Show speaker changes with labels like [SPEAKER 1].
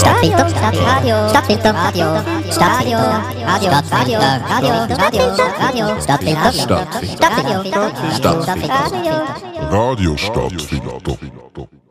[SPEAKER 1] Stadtfilter, Stadtradio, Stadtfilter, Radio, Stadtfilter, Radio, Radio, Radio, Radio, Stadtfilter, Stadtfilter, Radio, Stadtfilter,
[SPEAKER 2] Radio Stadtfilter.